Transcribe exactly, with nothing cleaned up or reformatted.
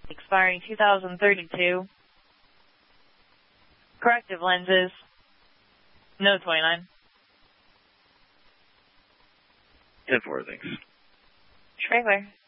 expiring two thousand thirty-two. Corrective lenses. No twenty-nine. ten four, thanks. Trailer.